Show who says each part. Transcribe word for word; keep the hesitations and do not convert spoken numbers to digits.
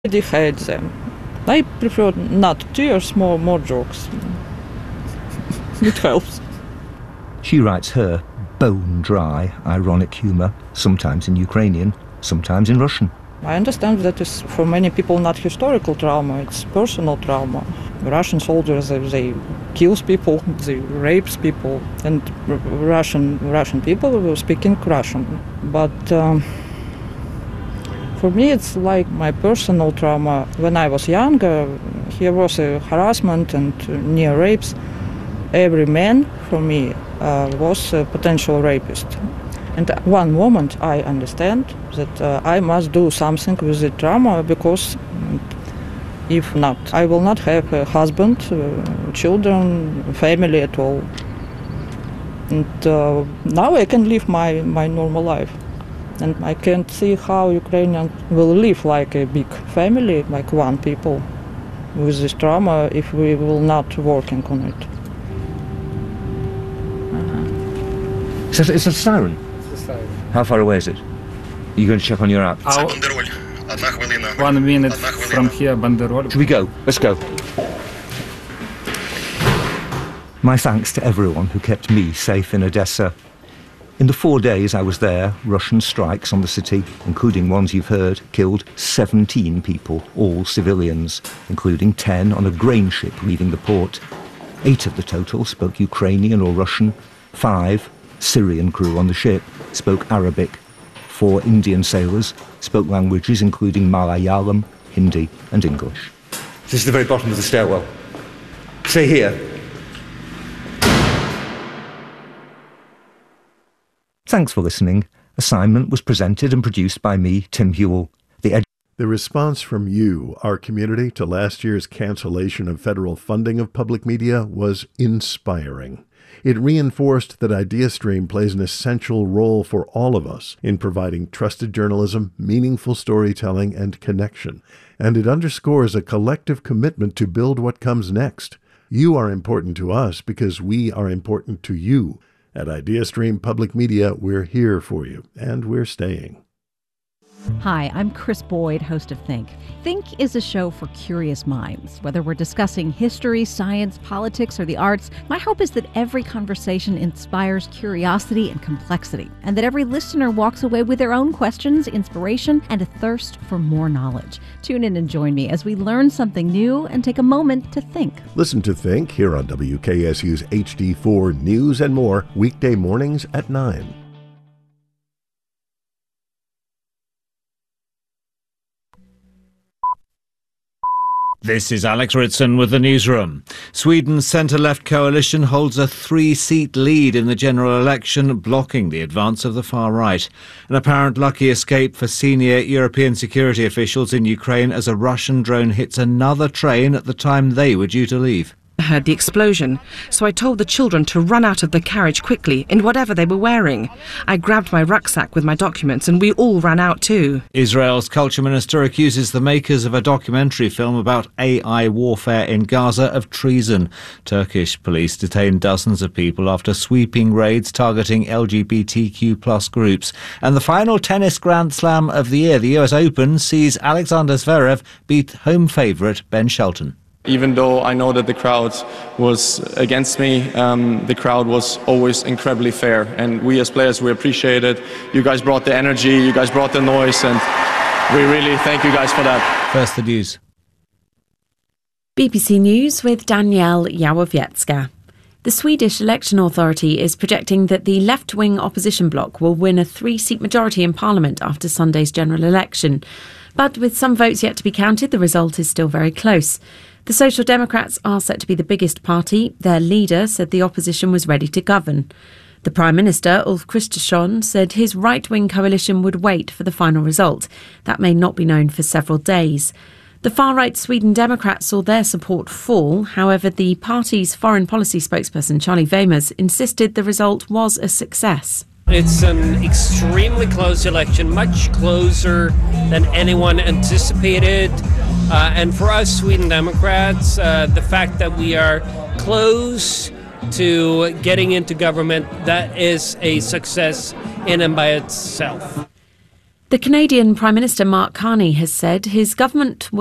Speaker 1: I hate them. I prefer not tears, more, more jokes. It helps.
Speaker 2: She writes her bone-dry, ironic humour, sometimes in Ukrainian, sometimes in Russian.
Speaker 1: I understand that is for many people not historical trauma, it's personal trauma. Russian soldiers, they, they kill people, they rape people, and r- Russian Russian people were speaking Russian. But um, for me, it's like my personal trauma. When I was younger, here was a harassment and near rapes. Every man, for me, uh, was a potential rapist. And at one moment I understand that uh, I must do something with the trauma, because if not, I will not have a husband, uh, children, family at all. And uh, now I can live my, my normal life. And I can't see how Ukrainians will live like a big family, like one people, with this trauma if we will not working on it.
Speaker 2: It's a, it's a siren.
Speaker 3: It's a siren.
Speaker 2: How far away is it? Are you going to check on your app?
Speaker 3: I'll, one minute from here, Banderol.
Speaker 2: Should we go? Let's go. My thanks to everyone who kept me safe in Odessa. In the four days I was there, Russian strikes on the city, including ones you've heard, killed seventeen people, all civilians, including ten on a grain ship leaving the port. Eight of the total spoke Ukrainian or Russian. Five, Syrian crew on the ship, spoke Arabic. Four Indian sailors spoke languages including Malayalam, Hindi and English. This is the very bottom of the stairwell. Stay here. Thanks for listening. Assignment was presented and produced by me, Tim Hewell. The, ed-
Speaker 4: the response from you, our community, to last year's cancellation of federal funding of public media was inspiring. It reinforced that IdeaStream plays an essential role for all of us in providing trusted journalism, meaningful storytelling, and connection. And it underscores a collective commitment to build what comes next. You are important to us because we are important to you. At IdeaStream Public Media, we're here for you, and we're staying.
Speaker 5: Hi, I'm Chris Boyd, host of Think. Think is a show for curious minds. Whether we're discussing history, science, politics, or the arts, my hope is that every conversation inspires curiosity and complexity, and that every listener walks away with their own questions, inspiration, and a thirst for more knowledge. Tune in and join me as we learn something new and take a moment to think.
Speaker 4: Listen to Think here on W K S U's H D four News and More, weekday mornings at nine.
Speaker 6: This is Alex Ritson with the newsroom. Sweden's centre-left coalition holds a three-seat lead in the general election, blocking the advance of the far right. An apparent lucky escape for senior European security officials in Ukraine as a Russian drone hits another train at the time they were due to leave.
Speaker 7: I heard the explosion, so I told the children to run out of the carriage quickly in whatever they were wearing. I grabbed my rucksack with my documents and we all ran out too.
Speaker 6: Israel's culture minister accuses the makers of a documentary film about A I warfare in Gaza of treason. Turkish police detained dozens of people after sweeping raids targeting L G B T Q plus groups. And the final tennis Grand Slam of the year, the U S Open, sees Alexander Zverev beat home favourite Ben Shelton.
Speaker 8: Even though I know that the crowd was against me, um, the crowd was always incredibly fair. And we as players, we appreciate it. You guys brought the energy, you guys brought the noise, and we really thank you guys for that.
Speaker 6: First, the news.
Speaker 9: B B C News with Danielle Jałowiecka. The Swedish Election Authority is projecting that the left-wing opposition bloc will win a three-seat majority in Parliament after Sunday's general election. But with some votes yet to be counted, the result is still very close. The Social Democrats are set to be the biggest party. Their leader said the opposition was ready to govern. The Prime Minister, Ulf Kristersson, said his right-wing coalition would wait for the final result. That may not be known for several days. The far-right Sweden Democrats saw their support fall. However, the party's foreign policy spokesperson, Charlie Weimers, insisted the result was a success.
Speaker 10: It's an extremely close election, much closer than anyone anticipated. Uh, and for us Sweden Democrats, uh, the fact that we are close to getting into government, that is a success in and by itself.
Speaker 9: The Canadian Prime Minister Mark Carney has said his government will